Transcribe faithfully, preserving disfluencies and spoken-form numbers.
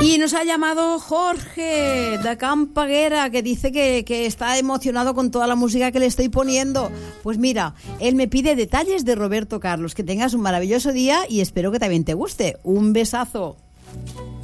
Y nos ha llamado Jorge de Campaguera, que dice que, que está emocionado con toda la música que le estoy poniendo. Pues mira, él me pide detalles de Roberto Carlos. Que tengas un maravilloso día y espero que también te guste. Un besazo.